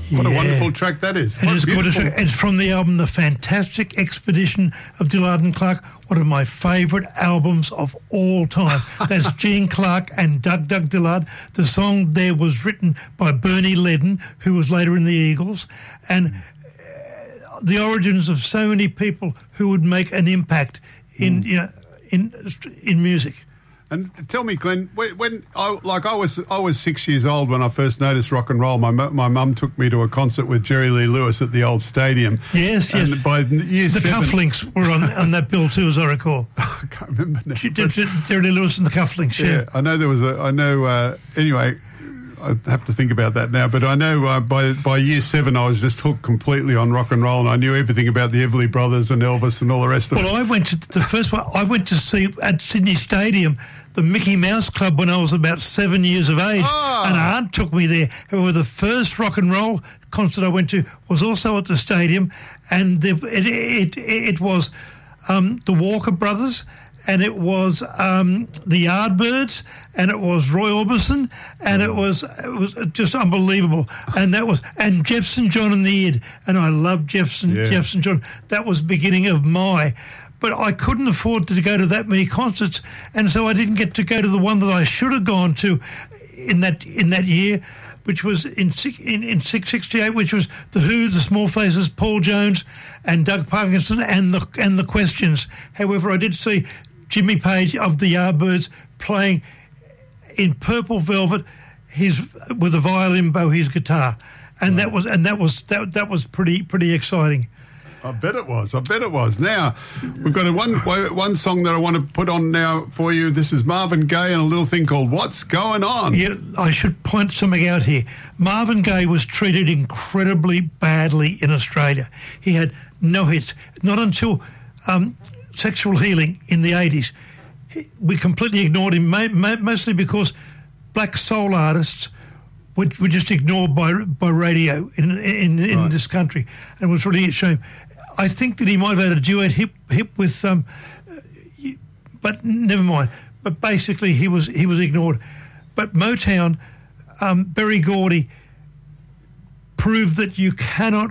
What a wonderful track that is. It is good. It's from the album The Fantastic Expedition of Dillard and Clark, one of my favourite albums of all time. That's Gene Clark and Doug Dillard. The song there was written by Bernie Leadon, who was later in the Eagles, and the origins of so many people who would make an impact in music. And tell me, Glenn, when I was 6 years old when I first noticed rock and roll. My mum took me to a concert with Jerry Lee Lewis at the old stadium. Yes. And by year the 7, cufflinks were on that bill too, as I recall. I can't remember now. Jerry Lee Lewis and the cufflinks. Yeah, I know there was anyway, I have to think about that now, but I know by year 7 I was just hooked completely on rock and roll, and I knew everything about the Everly Brothers and Elvis and all the rest of it. Well, I went to the first one. I went to see at Sydney Stadium the Mickey Mouse Club when I was about 7 years of age, and Aunt took me there. However, the first rock and roll concert I went to was also at the stadium, and it was the Walker Brothers, and it was the Yardbirds, and it was Roy Orbison, and it was just unbelievable. And and Jefferson John and the Id, and I loved Jefferson John. That was the beginning of but I couldn't afford to go to that many concerts, and so I didn't get to go to the one that I should have gone to in that year, which was in 668, which was the Who, the Small Faces, Paul Jones, and Doug Parkinson, and the Questions. However, I did see Jimmy Page of the Yardbirds playing in Purple Velvet, with a violin bow, his guitar, and that was pretty exciting. I bet it was. Now, we've got one song that I want to put on now for you. This is Marvin Gaye and a little thing called What's Going On. Yeah, I should point something out here. Marvin Gaye was treated incredibly badly in Australia. He had no hits. Not until Sexual Healing in the 80s. We completely ignored him, mostly because black soul artists were just ignored by radio in this country, and it was really a shame. I think that he might have had a duet hit with but never mind. But basically, he was ignored. But Motown, Berry Gordy, proved that you cannot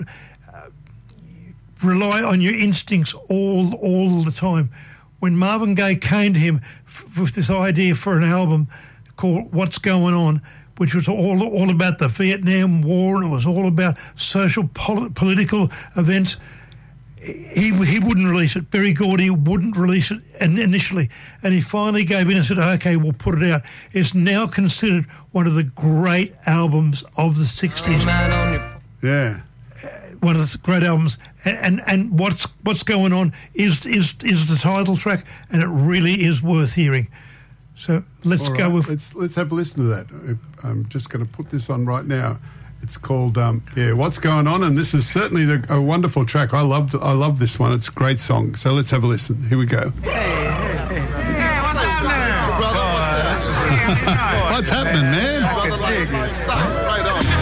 rely on your instincts all the time. When Marvin Gaye came to him with this idea for an album called What's Going On, which was all about the Vietnam War, and it was all about social political events, he wouldn't release it. Berry Gordy wouldn't release it initially, and he finally gave in and said, okay, we'll put it out. It's now considered one of the great albums of the 60s. Yeah. One of the great albums, and what's going on is the title track, and it really is worth hearing. So let's go with. Let's have a listen to that. I'm just going to put this on right now. It's called What's Going On, and this is certainly a wonderful track. I love this one. It's a great song. So let's have a listen. Here we go. Hey, what's happening, brother? What's happening, man? Brother,